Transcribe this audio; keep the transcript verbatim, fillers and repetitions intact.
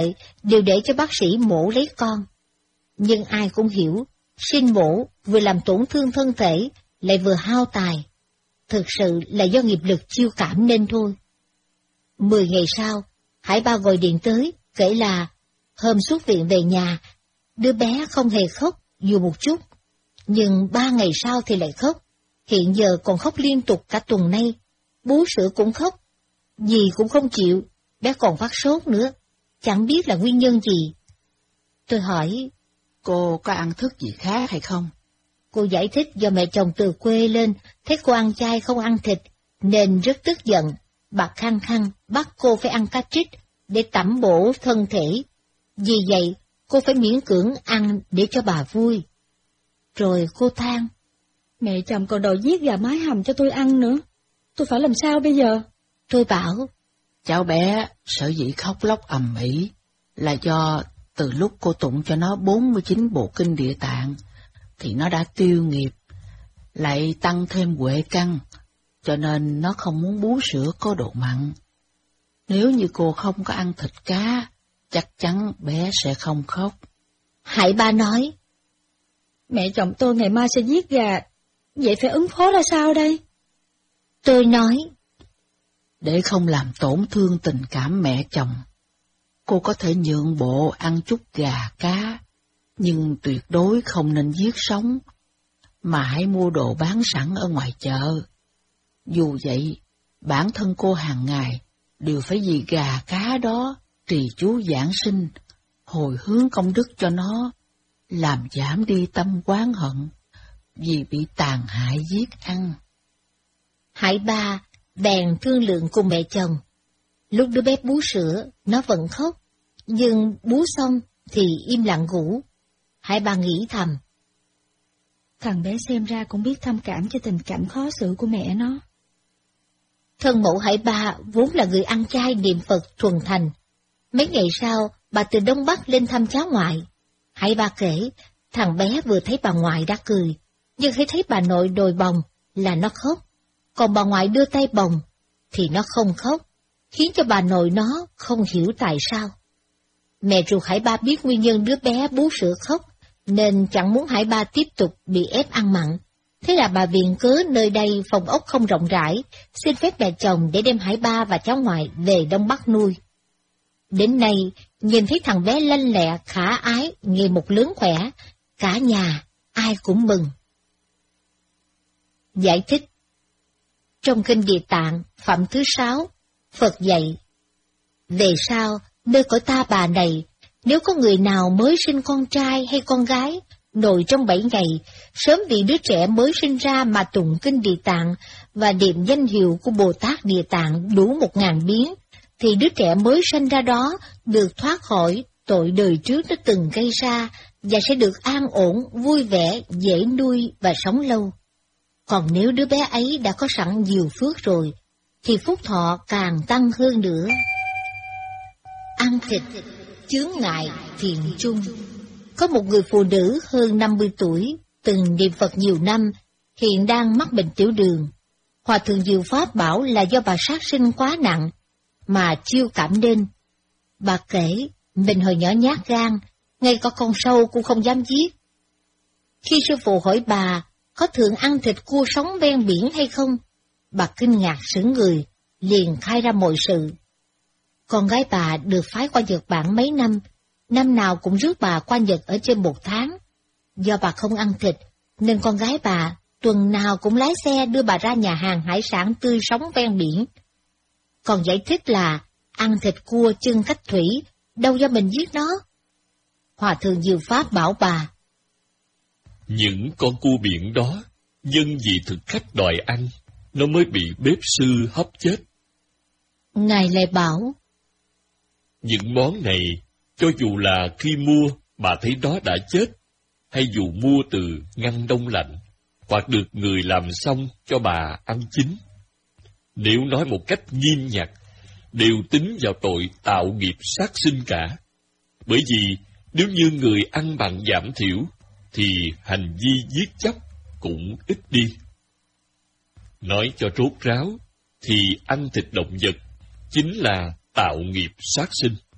đều để cho bác sĩ mổ lấy con. Nhưng ai cũng hiểu, sinh mổ vừa làm tổn thương thân thể, lại vừa hao tài. Thực sự là do nghiệp lực chiêu cảm nên thôi. Mười ngày sau, Hải Ba gọi điện tới, kể là hôm xuất viện về nhà, đứa bé không hề khóc dù một chút. Nhưng ba ngày sau thì lại khóc, hiện giờ còn khóc liên tục cả tuần nay. Bú sữa cũng khóc, gì cũng không chịu, bé còn phát sốt nữa, chẳng biết là nguyên nhân gì. Tôi hỏi, cô có ăn thức gì khác hay không? Cô giải thích do mẹ chồng từ quê lên, thấy cô ăn chay không ăn thịt, nên rất tức giận. Bà khăng khăng bắt cô phải ăn cá trích để tẩm bổ thân thể. Vì vậy, cô phải miễn cưỡng ăn để cho bà vui. Rồi cô than, mẹ chồng còn đòi giết gà mái hầm cho tôi ăn nữa. Tôi phải làm sao bây giờ? Tôi bảo, cháu bé sở dĩ khóc lóc ầm ĩ là do từ lúc cô tụng cho nó bốn mươi chín bộ kinh Địa Tạng, thì nó đã tiêu nghiệp, lại tăng thêm huệ căn, cho nên nó không muốn bú sữa có độ mặn. Nếu như cô không có ăn thịt cá, chắc chắn bé sẽ không khóc. Hải Ba nói, mẹ chồng tôi ngày mai sẽ giết gà, vậy phải ứng phó ra sao đây? Tôi nói, để không làm tổn thương tình cảm mẹ chồng, cô có thể nhượng bộ ăn chút gà cá, nhưng tuyệt đối không nên giết sống, mà hãy mua đồ bán sẵn ở ngoài chợ. Dù vậy, bản thân cô hàng ngày đều phải vì gà cá đó trì chú giảng sinh, hồi hướng công đức cho nó, làm giảm đi tâm oán hận vì bị tàn hại giết ăn. Hải Ba bèn thương lượng cùng mẹ chồng. Lúc đứa bé bú sữa, nó vẫn khóc, nhưng bú xong thì im lặng ngủ. Hải Ba nghĩ thầm, thằng bé xem ra cũng biết thông cảm cho tình cảnh khó xử của mẹ nó. Thân mẫu Hải Ba vốn là người ăn chay niệm Phật thuần thành. Mấy ngày sau, bà từ Đông Bắc lên thăm cháu ngoại. Hải Ba kể, thằng bé vừa thấy bà ngoại đã cười, nhưng khi thấy bà nội đồi bồng là nó khóc. Còn bà ngoại đưa tay bồng thì nó không khóc, khiến cho bà nội nó không hiểu tại sao. Mẹ ruột Hải Ba biết nguyên nhân đứa bé bú sữa khóc, nên chẳng muốn Hải Ba tiếp tục bị ép ăn mặn. Thế là bà viện cớ nơi đây phòng ốc không rộng rãi, xin phép mẹ chồng để đem Hải Ba và cháu ngoại về Đông Bắc nuôi. Đến nay, nhìn thấy thằng bé lanh lẹ, khả ái, ngày một lớn khỏe, cả nhà ai cũng mừng. Giải thích. Trong kinh Địa Tạng, phẩm thứ sáu, Phật dạy, về sau, nơi cõi ta bà này, nếu có người nào mới sinh con trai hay con gái, nội trong bảy ngày, sớm vì đứa trẻ mới sinh ra mà tụng kinh Địa Tạng và niệm danh hiệu của Bồ Tát Địa Tạng đủ một ngàn biến, thì đứa trẻ mới sinh ra đó được thoát khỏi tội đời trước nó từng gây ra và sẽ được an ổn, vui vẻ, dễ nuôi và sống lâu. Còn nếu đứa bé ấy đã có sẵn nhiều phước rồi, thì phúc thọ càng tăng hơn nữa. Ăn thịt, chướng ngại, thiện chung. Có một người phụ nữ hơn năm mươi tuổi, từng niệm Phật nhiều năm, hiện đang mắc bệnh tiểu đường. Hòa thượng Diệu Pháp bảo là do bà sát sinh quá nặng, mà chiêu cảm nên. Bà kể, mình hồi nhỏ nhát gan, ngay cả con sâu cũng không dám giết. Khi sư phụ hỏi bà, có thường ăn thịt cua sống ven biển hay không? Bà kinh ngạc sững người, liền khai ra mọi sự. Con gái bà được phái qua Nhật Bản mấy năm, năm nào cũng rước bà qua Nhật ở trên một tháng. Do bà không ăn thịt, nên con gái bà tuần nào cũng lái xe đưa bà ra nhà hàng hải sản tươi sống ven biển. Còn giải thích là ăn thịt cua chân cách thủy, đâu do mình giết nó. Hòa thượng Diệu Pháp bảo bà, những con cua biển đó, nhân vì thực khách đòi ăn, nó mới bị bếp sư hấp chết. Ngài lại bảo, những món này, cho dù là khi mua bà thấy đó đã chết, hay dù mua từ ngăn đông lạnh, hoặc được người làm xong cho bà ăn chín, nếu nói một cách nghiêm nhặt, đều tính vào tội tạo nghiệp sát sinh cả. Bởi vì nếu như người ăn mặn giảm thiểu, thì hành vi giết chóc cũng ít đi. Nói cho rốt ráo, thì ăn thịt động vật chính là tạo nghiệp sát sinh.